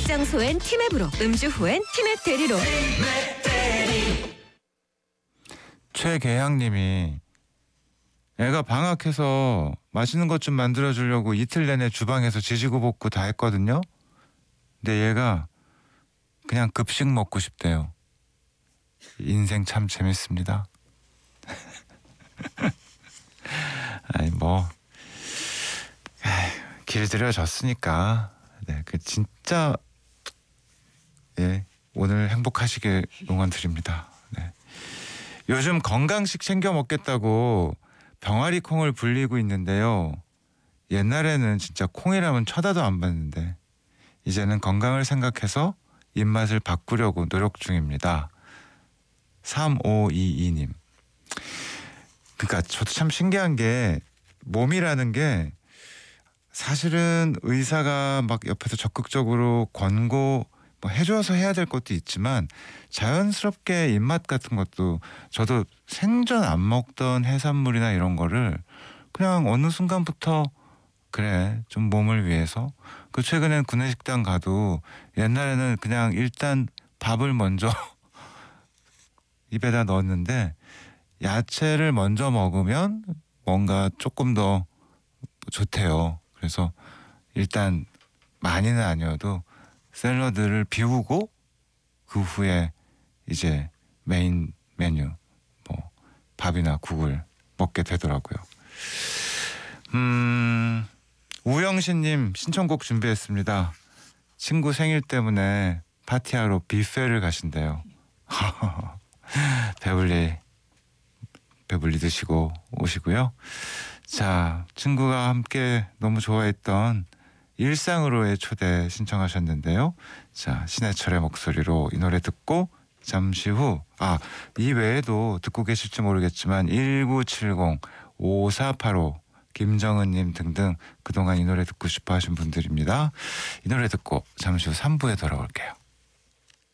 장소엔 티맵으로, 음주 후엔 티맵 대리로. 최계향님이 애가 방학해서 맛있는 것 좀 만들어주려고 이틀 내내 주방에서 지지고 볶고 다 했거든요. 근데 얘가 그냥 급식 먹고 싶대요. 인생 참 재밌습니다. 아니 뭐 길들여졌으니까 네, 그 진짜 예, 오늘 행복하시길 응원드립니다. 네. 요즘 건강식 챙겨 먹겠다고 병아리 콩을 불리고 있는데요. 옛날에는 진짜 콩이라면 쳐다도 안 봤는데 이제는 건강을 생각해서 입맛을 바꾸려고 노력 중입니다. 3522님. 그러니까 저도 참 신기한 게 몸이라는 게 사실은 의사가 막 옆에서 적극적으로 권고 뭐 해줘서 해야 될 것도 있지만 자연스럽게 입맛 같은 것도 저도 생전 안 먹던 해산물이나 이런 거를 그냥 어느 순간부터 그래 좀 몸을 위해서 그 최근엔 구내식당 가도 옛날에는 그냥 일단 밥을 먼저 입에다 넣었는데 야채를 먼저 먹으면 뭔가 조금 더 좋대요. 그래서 일단 많이는 아니어도 샐러드를 비우고 그 후에 이제 메인 메뉴 뭐 밥이나 국을 먹게 되더라고요. 우영신님 신청곡 준비했습니다. 친구 생일 때문에 파티하러 뷔페를 가신대요. 배불리 드시고 오시고요. 자, 친구가 함께 너무 좋아했던 일상으로의 초대 신청하셨는데요. 자, 신해철의 목소리로 이 노래 듣고 잠시 후 이 외에도 듣고 계실지 모르겠지만 1970, 5485, 김정은님 등등 그동안 이 노래 듣고 싶어 하신 분들입니다. 이 노래 듣고 잠시 후 3부에 돌아올게요.